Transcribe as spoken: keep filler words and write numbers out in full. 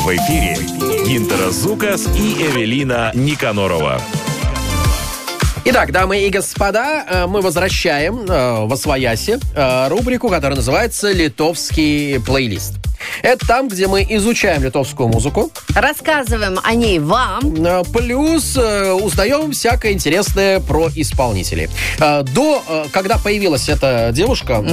В эфире Гинтера Зукас и Эвелина Никанорова. Итак, дамы и господа, мы возвращаем в Освояси рубрику, которая называется «Литовский плейлист». Это там, где мы изучаем литовскую музыку. Рассказываем о ней вам. Плюс узнаем всякое интересное про исполнителей. До, когда появилась эта девушка,